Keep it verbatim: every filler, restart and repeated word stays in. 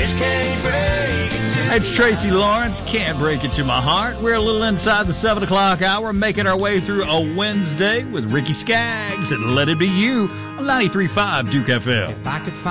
just can't break it to It's Tracy Lawrence, Can't Break It to My Heart. We're a little inside the seven o'clock hour, making our way through a Wednesday with Ricky Skaggs and Let It Be You on ninety-three point five Duke F M. If I could